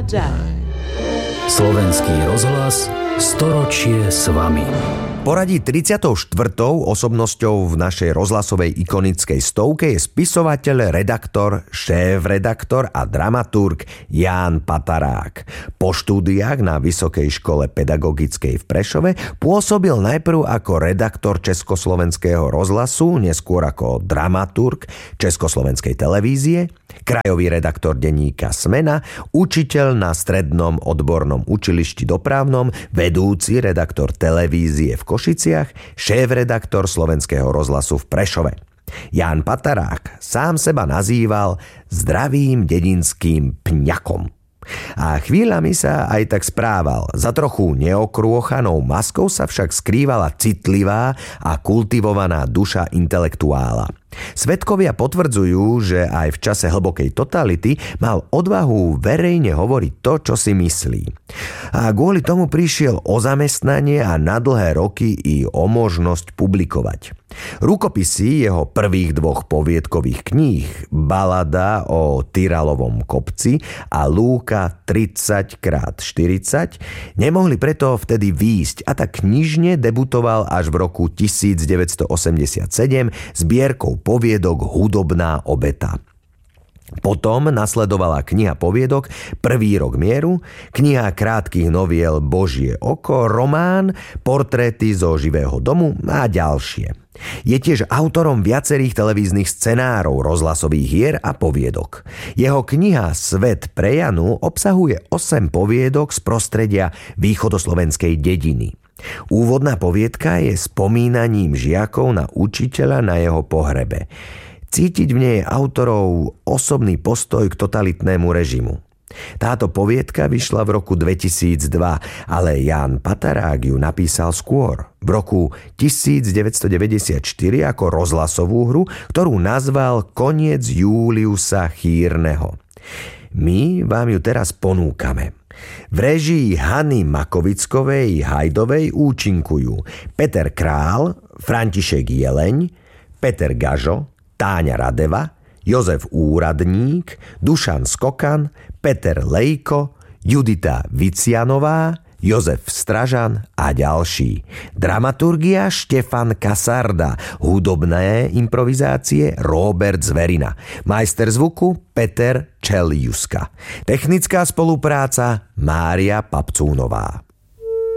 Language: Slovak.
Slovenský rozhlas, storočie s vami. Poradí 34. osobnosťou v našej rozhlasovej ikonickej stovke je spisovateľ, redaktor, šéf-redaktor a dramaturg Ján Patarák. Po štúdiách na Vysokej škole pedagogickej v Prešove pôsobil najprv ako redaktor Československého rozhlasu, neskôr ako dramaturg Československej televízie, krajový redaktor denníka Smena, učiteľ na Strednom odbornom učilišti dopravnom, vedúci redaktor televízie v Košiciach, šéf-redaktor Slovenského rozhlasu v Prešove. Ján Patarák sám seba nazýval zdravým dedinským pňakom. A chvíľami sa aj tak správal. Za trochu neokrôchanou maskou sa však skrývala citlivá a kultivovaná duša intelektuála. Svedkovia potvrdzujú, že aj v čase hlbokej totality mal odvahu verejne hovoriť to, čo si myslí. A kvôli tomu prišiel o zamestnanie a na dlhé roky i o možnosť publikovať. Rukopisy jeho prvých dvoch poviedkových kníh, Balada o Tyralovom kopci a Lúka 30x40, nemohli preto vtedy výjsť a tak knižne debutoval až v roku 1987 zbierkou poviedok Hudobná obeta. Potom nasledovala kniha poviedok Prvý rok mieru, kniha krátkych noviel Božie oko, román, Portréty zo živého domu a ďalšie. Je tiež autorom viacerých televíznych scenárov, rozhlasových hier a poviedok. Jeho kniha Svet pre Janu obsahuje 8 poviedok z prostredia východoslovenskej dediny. Úvodná poviedka je spomínaním žiakov na učiteľa na jeho pohrebe. Cítiť v nej autorov osobný postoj k totalitnému režimu. Táto poviedka vyšla v roku 2002, ale Ján Patarák ju napísal skôr, v roku 1994 ako rozhlasovú hru, ktorú nazval Koniec Júliusa Chýrneho. My vám ju teraz ponúkame. V réžii Hany Makovickovej Hajdovej účinkujú Peter Král, František Jeleň, Peter Gažo, Táňa Radeva, Jozef Úradník, Dušan Skokan, Peter Lejko, Judita Vicianová, Jozef Stražan a ďalší. Dramaturgia Štefan Kasarda, hudobné improvizácie Róbert Zverina, majster zvuku Peter Čeliuska, technická spolupráca Mária Papcúnová.